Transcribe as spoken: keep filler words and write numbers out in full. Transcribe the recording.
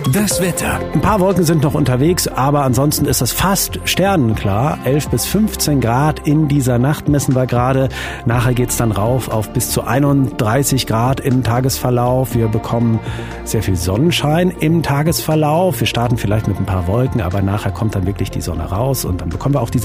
Das Wetter. Ein paar Wolken sind noch unterwegs, aber ansonsten ist es fast sternenklar. elf bis fünfzehn Grad in dieser Nacht messen wir gerade. Nachher geht's dann rauf auf bis zu einunddreißig Grad im Tagesverlauf. Wir bekommen sehr viel Sonnenschein im Tagesverlauf. Wir starten vielleicht mit ein paar Wolken, aber nachher kommt dann wirklich die Sonne raus und dann bekommen wir auch diese